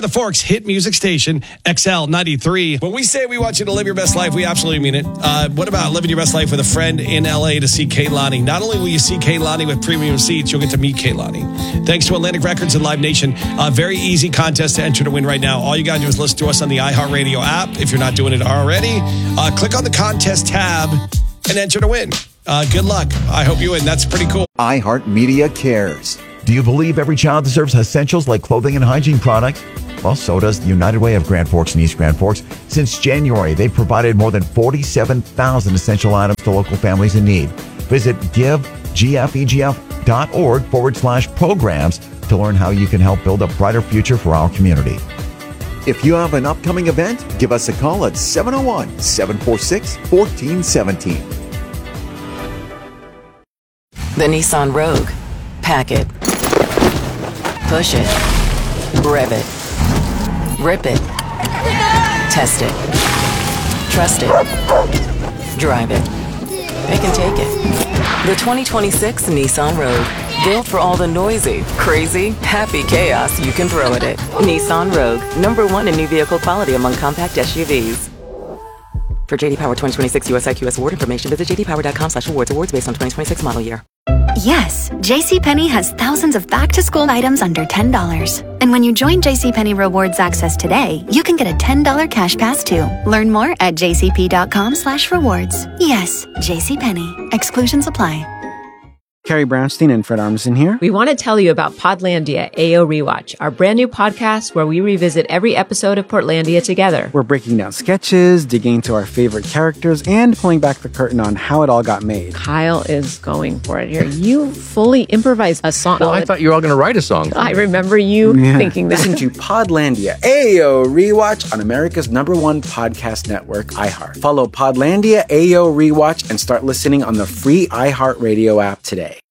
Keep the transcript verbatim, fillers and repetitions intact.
the Forks hit music station, X L ninety-three. When we say we want you to live your best life, we absolutely mean it. Uh, what about living your best life with a friend in L A to see Kehlani? Not only will you see Kehlani with premium seats, you'll get to meet Kehlani. Thanks to Atlantic Records and Live Nation. A very easy contest to enter to win right now. All you got to do is listen to us on the iHeartRadio app. If you're not doing it already, uh, click on the contest tab and enter to win. Uh, good luck. I hope you win. That's pretty cool. iHeartMedia cares. Do you believe every child deserves essentials like clothing and hygiene products? Well, so does the United Way of Grand Forks and East Grand Forks. Since January, they've provided more than forty-seven thousand essential items to local families in need. Visit givegfegf.org forward slash programs to learn how you can help build a brighter future for our community. If you have an upcoming event, give us a call at seven oh one, seven four six, one four one seven. The Nissan Rogue. Pack it. Push it. Rev it. Rip it. Test it. Trust it. Drive it. They can take it. The twenty twenty-six Nissan Rogue. Built for all the noisy, crazy, happy chaos you can throw at it. Nissan Rogue. Number one in new vehicle quality among compact S U Vs. For J D Power twenty twenty-six U S I Q S award information, visit jdpower.com slash awards. Awards based on twenty twenty-six model year. Yes, JCPenney has thousands of back-to-school items under ten dollars. And when you join JCPenney Rewards Access today, you can get a ten dollars cash pass too. Learn more at jcp.com slash rewards. Yes, JCPenney. Exclusions apply. Carrie Brownstein and Fred Armisen here. We want to tell you about Podlandia A O Rewatch, our brand new podcast where we revisit every episode of Portlandia together. We're breaking down sketches, digging into our favorite characters, and pulling back the curtain on how it all got made. Kyle is going for it here. You fully improvised a song. Well, I thought you were all going to write a song. I remember you yeah. thinking that. Listen to Podlandia A O Rewatch on America's number one podcast network, iHeart. Follow Podlandia A O Rewatch and start listening on the free iHeartRadio app today.